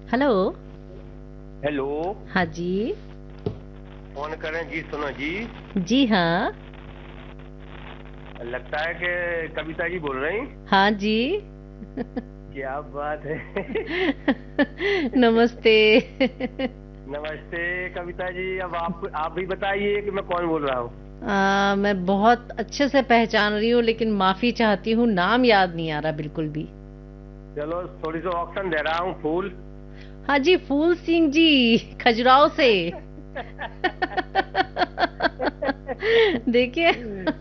Hello. Hello. हाँ जी। Phone करें जी, सुनो जी। जी हाँ। लगता है कि कविता जी बोल रही। हाँ जी। क्या बात है। नमस्ते। नमस्ते कविता जी। अब आप भी बताइए कि मैं कौन बोल रहा हूँ। मैं बहुत अच्छे से पहचान रही हूँ, लेकिन माफी चाहती हूँ, नाम याद नहीं आ रहा बिल्कुल भी। चलो थोड़ी सी ऑप्शन दे रहा हूँ। फूल। हाँ जी, फूल सिंह जी, खजुराहो से। देखिए,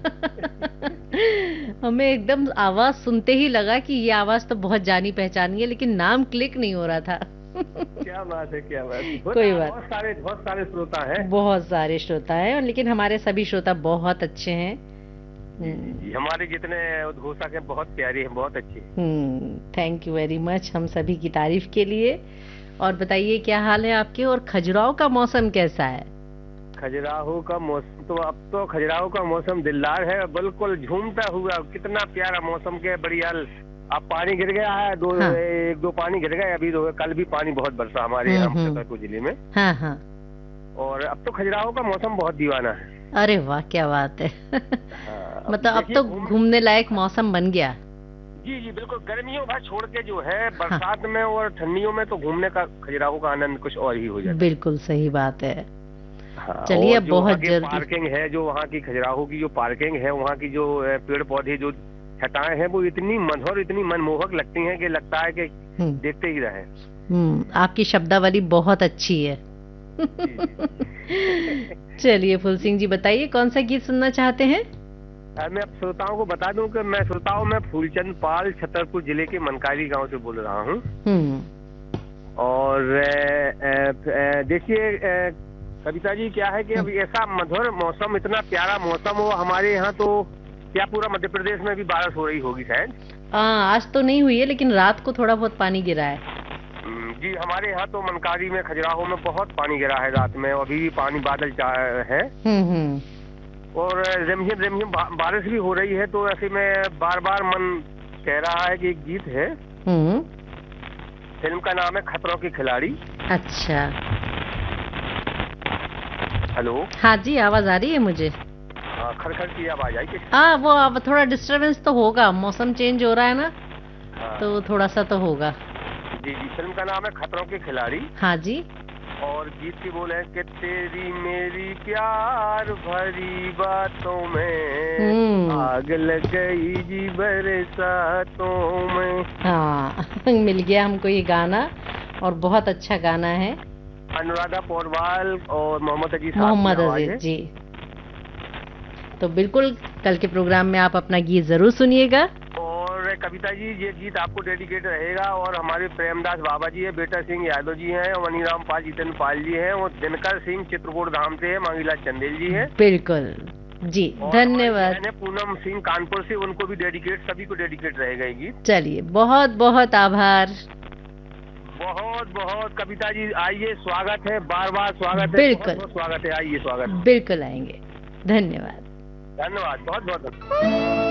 हमें एकदम आवाज सुनते ही लगा कि ये आवाज तो बहुत जानी पहचानी है, लेकिन नाम क्लिक नहीं हो रहा था। क्या बात है, क्या बात होता कोई है। बात। बहुत सारे श्रोता हैं। बहुत सारे श्रोता हैं, लेकिन हमारे सभी श्रोता बहुत अच्छे हैं। जी जी जी, हमारे जितने उद्घोषक हैं बहुत प्यारे हैं, बहुत अच्छे हैं। थैंक यू वेरी मच हम सभी की तारीफ के लिए। और बताइए, क्या हाल है आपके, और खजुराहो का मौसम कैसा है? खजुराहो का मौसम तो अब तो खजुराहो का मौसम दिलदार है, बिल्कुल झूमता हुआ। कितना प्यारा मौसम के बढ़िया। अब पानी गिर गया है, हाँ। एक दो पानी गिर गए अभी तो। कल भी पानी बहुत बरसा हमारे यहाँ हम्म। छतरपुर जिले में। हाँ हाँ। और अब तो खजुराहो का मौसम बहुत दीवाना है। अरे वाह, क्या बात है। हाँ, अब मतलब अब देखिए तो घूमने लायक मौसम बन गया। जी जी बिल्कुल। गर्मियों भर छोड़ के जो है, हाँ, बरसात में और ठंडियों में तो घूमने का खजुराहो का आनंद कुछ और ही हो जाता है। बिल्कुल सही बात है। हाँ, चलिए, और अब जो वहाँ बहुत की जल्दी। पार्किंग है, जो वहाँ की खजुराहो की जो पार्किंग है, वहाँ की जो पेड़ पौधे, जो छटाएं हैं, वो इतनी मधुर, इतनी मनमोहक लगती हैं कि लगता है कि हम्म। देखते ही रहे। आपकी शब्दावली बहुत अच्छी है। जी जी जी। चलिए फुल सिंह जी, बताइए कौन सा गीत सुनना चाहते हैं? मैं अब श्रोताओं को बता दूं कि मैं फूलचंद पाल छतरपुर जिले के मनकारी गांव से बोल रहा हूं। हम्म। और देखिए कविता जी, क्या है कि हम्म। अभी ऐसा मधुर मौसम, इतना प्यारा मौसम हो हमारे यहाँ तो। क्या पूरा मध्य प्रदेश में भी बारिश हो रही होगी शायद। आज तो नहीं हुई है, लेकिन रात को थोड़ा बहुत पानी गिरा है। जी, हमारे यहाँ तो मनकारी में, खजुराहो में बहुत पानी गिरा है रात में। अभी भी पानी बादल है। हम्म। और रिमझिम रिमझिम बारिश भी हो रही है। तो ऐसे में बार बार मन कह रहा है कि एक गीत है। हम्म। फिल्म का नाम है खतरों के खिलाड़ी। अच्छा। हेलो। हाँ जी, आवाज आ रही है मुझे। हाँ, खरखर की आवाज आई कि। वो अब थोड़ा डिस्टरबेंस तो होगा, मौसम चेंज हो रहा है ना, तो हाँ थोड़ा सा तो होगा। जी जी, फिल्म का नाम है खतरों के खिलाड़ी। हाँ जी। और गीत की बोल है कि तेरी मेरी प्यार भरी बातों में हम्म। आग लग गई जी बरसातों में। हाँ। मिल गया हमको ये गाना, और बहुत अच्छा गाना है। अनुराधा पौडवाल और मोहम्मद अजीज साहब की मोहम्मद आवाज अजीज है। जी। तो बिल्कुल, कल के प्रोग्राम में आप अपना गीत जरूर सुनिएगा। और कविता जी, ये गीत आपको डेडिकेट रहेगा। और हमारे प्रेमदास बाबा जी है, बेटा सिंह यादव जी हैं, और मनीराम पाल जितेंद्र पाल जी हैं, और दिनकर सिंह चित्रकूट धाम से है, मांगीलाल चंदेल जी हैं। बिल्कुल। जी, और हमारी धन्यवाद। बहन है पूनम सिंह कानपुर से, उनको भी डेडिकेट, सभी को डेडिकेट रहेगा ये गीत। चलिए, बहुत बहुत आभार। बहुत बहुत कविता जी, आइए, स्वागत है, बार बार स्वागत है, बहुत बिल्कुल। बहुत स्वागत है, आइए, स्वागत। बिल्कुल आएंगे। धन्यवाद। धन्यवाद, बहुत बहुत धन्यवाद।